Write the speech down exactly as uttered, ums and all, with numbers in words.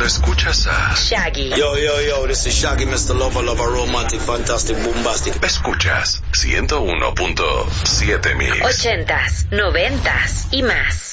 escuchas a Shaggy. Yo, yo, yo, this is Shaggy, mister Lover, Lover, Romantic, Fantastic, Bombastic. Escuchas ciento uno punto siete Mix. Ochentas, noventas y más.